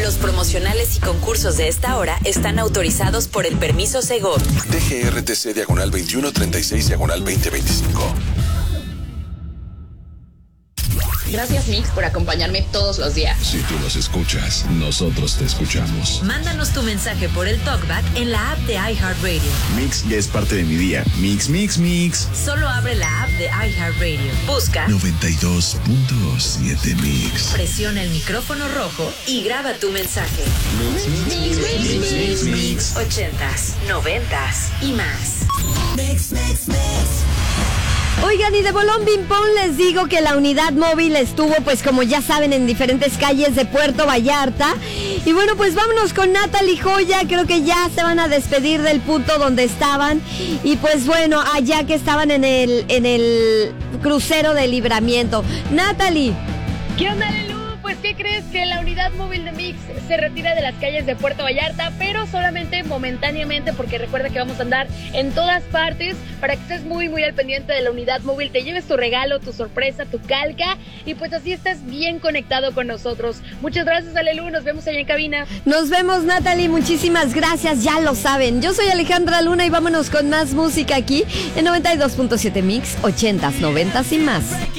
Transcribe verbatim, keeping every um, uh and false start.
Los promocionales y concursos de esta hora están autorizados por el permiso Segov. D G R T C diagonal veintiuno treinta y seis diagonal veinte veinticinco. Gracias, Mix, por acompañarme todos los días. Si tú nos escuchas, nosotros te escuchamos. Mándanos tu mensaje por el TalkBack en la app de iHeartRadio. Mix ya es parte de mi día. Mix, mix, mix. Solo abre la app de iHeartRadio. Busca noventa y dos punto siete Mix. Presiona el micrófono rojo y graba tu mensaje. Mix, mix, mix, mix, mix, mix, mix. Ochentas, noventas y más. Mix, mix, mix. Oigan, y de bolón ping-pong les digo que la unidad móvil estuvo, pues como ya saben, en diferentes calles de Puerto Vallarta. Y bueno, pues vámonos con Natalie Joya. Creo que ya se van a despedir del punto donde estaban. Y pues bueno, allá que estaban en el, en el crucero de Libramiento. Natalie. ¿Qué onda, Lelu? Pues, ¿qué crees? Que la unidad móvil de Mix se retira de las calles de Puerto Vallarta, pero solamente momentáneamente, porque recuerda que vamos a andar en todas partes para que estés muy, muy al pendiente de la unidad móvil, te lleves tu regalo, tu sorpresa, tu calca, y pues así estás bien conectado con nosotros. Muchas gracias, Alelu, nos vemos allá en cabina. Nos vemos, Natalie, muchísimas gracias, ya lo saben. Yo soy Alejandra Luna y vámonos con más música aquí en noventa y dos punto siete Mix, ochentas, noventas y más.